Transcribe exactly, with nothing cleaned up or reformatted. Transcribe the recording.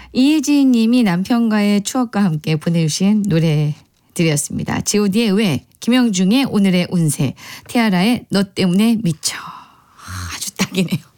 이혜진 님이 남편과의 추억과 함께 보내주신 노래들이었습니다. 지오디의 왜, 김영중의 오늘의 운세, 티아라의 너 때문에 미쳐. 아주 딱이네요.